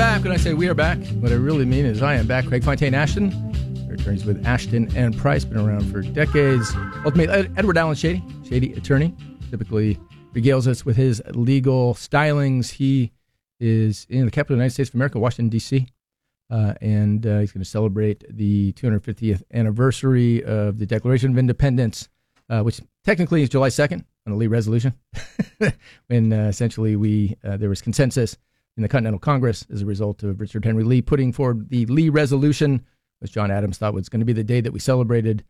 back. When I say we are back, what I really mean is I am back. Craig Fontaine Ashton. Our attorneys with Ashton and Price, been around for decades. Ultimately, Edward Allen Shady attorney, typically regales us with his legal stylings. He is in the capital of the United States of America, Washington, D.C., and he's going to celebrate the 250th anniversary of the Declaration of Independence, which technically is July 2nd on the Lee Resolution, when essentially there was consensus in the Continental Congress as a result of Richard Henry Lee putting forward the Lee Resolution, which John Adams thought was going to be the day that we celebrated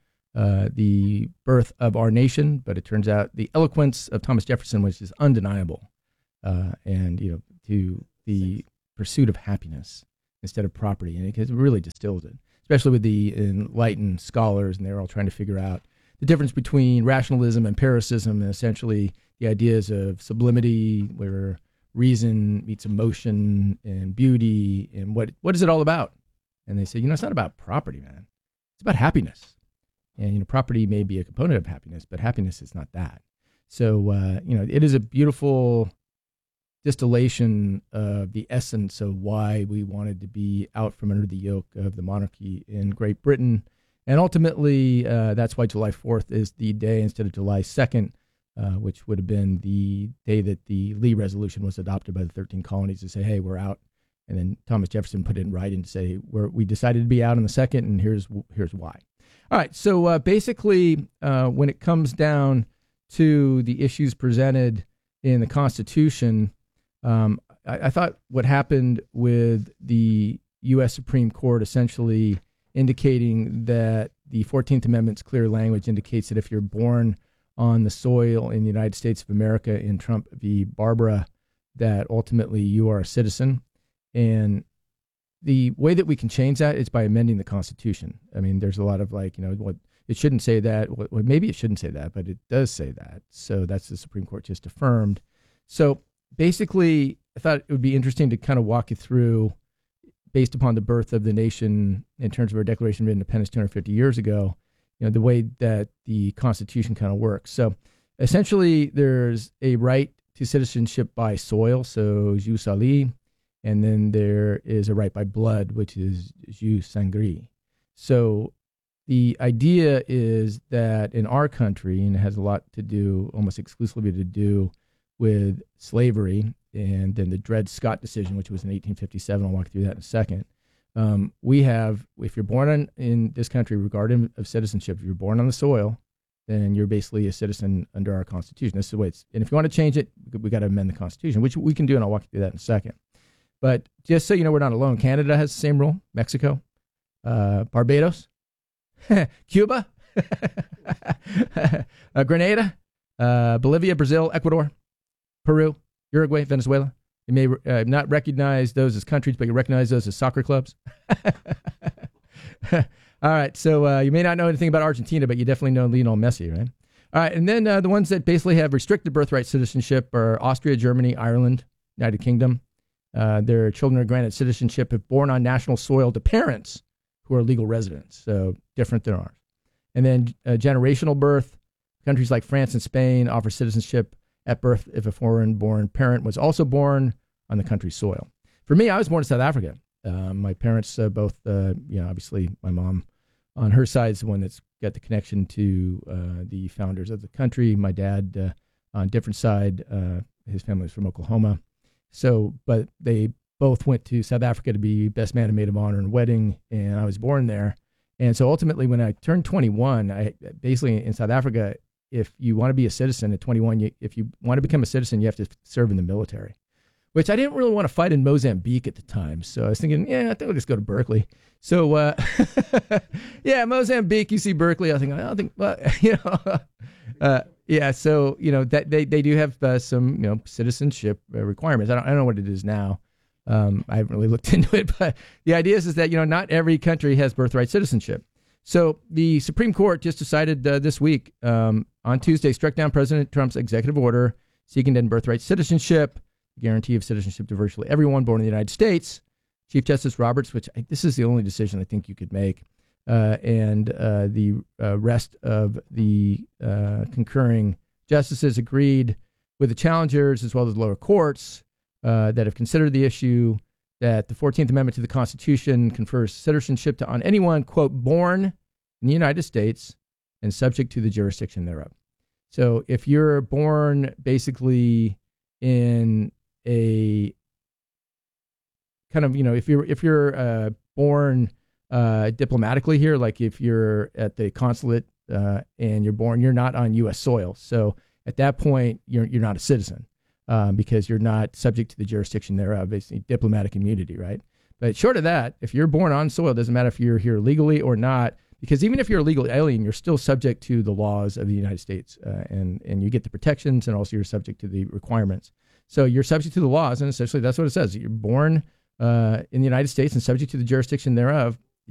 the birth of our nation. But it turns out the eloquence of Thomas Jefferson, which is undeniable, and to the pursuit of happiness instead of property, and it really distills it, especially with the enlightened scholars, and they're all trying to figure out the difference between rationalism and empiricism, and essentially the ideas of sublimity, where reason meets emotion, and beauty, and what is it all about? And they say, it's not about property, man. It's about happiness. And, property may be a component of happiness, but happiness is not that. So, it is a beautiful distillation of the essence of why we wanted to be out from under the yoke of the monarchy in Great Britain. And ultimately, that's why July 4th is the day instead of July 2nd, which would have been the day that the Lee Resolution was adopted by the 13 colonies to say, hey, we're out. And then Thomas Jefferson put it in writing to say, we decided to be out on the 2nd, and here's why. All right, so basically, when it comes down to the issues presented in the Constitution, I thought what happened with the U.S. Supreme Court essentially indicating that the 14th Amendment's clear language indicates that if you're born on the soil in the United States of America in Trump v. Barbara, that ultimately you are a citizen. And the way that we can change that is by amending the Constitution. I mean, there's a lot of what it shouldn't say that. Well, maybe it shouldn't say that, but it does say that. So that's the Supreme Court just affirmed. So basically, I thought it would be interesting to kind of walk you through, based upon the birth of the nation in terms of our Declaration of Independence 250 years ago, the way that the Constitution kind of works. So essentially, there's a right to citizenship by soil, so jus soli, and then there is a right by blood, which is jus sanguinis. So the idea is that in our country, and it has a lot to do, almost exclusively to do with slavery, and then the Dred Scott decision, which was in 1857. I'll walk through that in a second. We have, if you're born in this country, regardless of citizenship, if you're born on the soil, then you're basically a citizen under our Constitution. This is the way it's, and if you want to change it, we got to amend the Constitution, which we can do, and I'll walk you through that in a second. But just so you know, we're not alone. Canada has the same rule. Mexico, Barbados, Cuba, Grenada, Bolivia, Brazil, Ecuador, Peru, Uruguay, Venezuela. You may not recognize those as countries, but you recognize those as soccer clubs. All right, so you may not know anything about Argentina, but you definitely know Lionel Messi, right? All right, and then the ones that basically have restricted birthright citizenship are Austria, Germany, Ireland, United Kingdom. Their children are granted citizenship if born on national soil to parents who are legal residents, so different than ours. And then generational birth, countries like France and Spain offer citizenship at birth if a foreign-born parent was also born on the country's soil. For me, I was born in South Africa. My parents both, obviously my mom on her side is the one that's got the connection to the founders of the country. My dad on a different side, his family was from Oklahoma. So, but they both went to South Africa to be best man and maid of honor and wedding, and I was born there. And so ultimately, when I turned 21, I basically in South Africa, if you want to be a citizen at 21, if you want to become a citizen, you have to serve in the military, which I didn't really want to fight in Mozambique at the time. So I was thinking, I think I'll just go to Berkeley. So, Mozambique, UC Berkeley. I think, so, that they do have some, citizenship requirements. I don't know what it is now. I haven't really looked into it, but the idea is that, not every country has birthright citizenship. So the Supreme Court just decided this week, on Tuesday, struck down President Trump's executive order seeking to end birthright citizenship, guarantee of citizenship to virtually everyone born in the United States. Chief Justice Roberts, this is the only decision I think you could make, and the rest of the concurring justices agreed with the challengers as well as the lower courts that have considered the issue that the 14th Amendment to the Constitution confers citizenship on anyone, quote, born in the United States and subject to the jurisdiction thereof. So if you're born basically in a kind of, if you're born diplomatically here, like if you're at the consulate and you're not on U.S. soil. So at that point, you're not a citizen because you're not subject to the jurisdiction thereof, basically diplomatic immunity, right? But short of that, if you're born on soil, it doesn't matter if you're here legally or not, because even if you're a legal alien, you're still subject to the laws of the United States, and you get the protections, and also you're subject to the requirements. So you're subject to the laws, and essentially that's what it says. You're born in the United States and subject to the jurisdiction thereof.